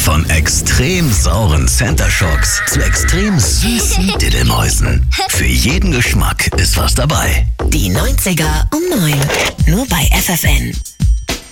Von extrem sauren Center Shocks zu extrem süßen Diddelmäusen. Für jeden Geschmack ist was dabei. Die 90er um 9. Nur bei FFN.